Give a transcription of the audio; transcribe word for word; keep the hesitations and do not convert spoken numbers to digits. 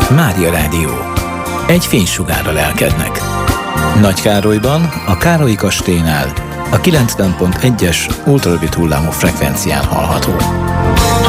Mária Rádió. Egy fénysugárral elkednek. Nagykárolyban, a Károlyi kastélynál, a kilencven pont egyes ultrarövid hullámú frekvencián hallható.